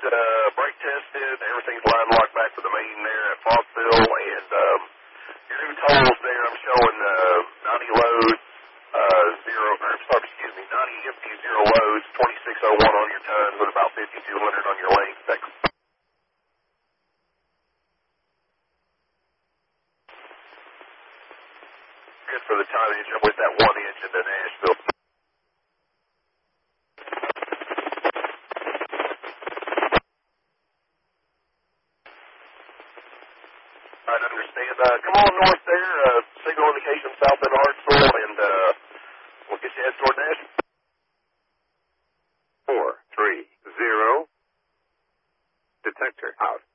brake tested. Everything's line locked back to the main there at Foxville, and your new totals there, I'm showing 90 loads, 90 empty, 0 loads, 2601 on your tons with about 5200 on your length. Good for the tonnage. I'm with that 1 inch into Nashville. I understand. Come on north there, signal indication south in Hartsville, and we'll get you head toward Nashville. 430. Detector out.